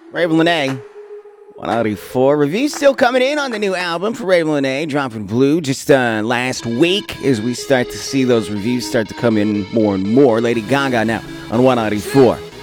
Raven Lenae, 194. Reviews still coming in on the new album for Raven Lenae, Dropping Blue, just last week as we start to see those reviews start to come in more and more. Lady Gaga now on 194.